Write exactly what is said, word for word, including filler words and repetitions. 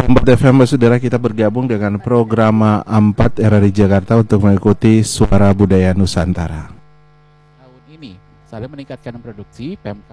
Empat F M, saudara, kita bergabung dengan program empat R R I Jakarta untuk mengikuti Suara Budaya Nusantara. Tahun ini, sambil meningkatkan produksi, Pemkab